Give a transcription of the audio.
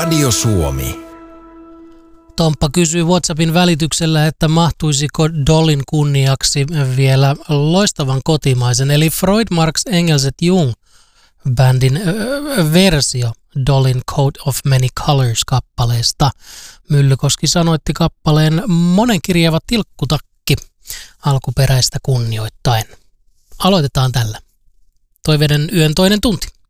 Radio Suomi. Tomppa kysyy WhatsAppin välityksellä, että mahtuisiko Dollin kunniaksi vielä loistavan kotimaisen, eli Freud, Marx, Engels et Jung bändin versio Dollin Coat of Many Colors-kappaleesta. Myllykoski sanoitti kappaleen monenkirjava tilkkutakki alkuperäistä kunnioittain. Aloitetaan tällä. Toiveiden yön toinen tunti.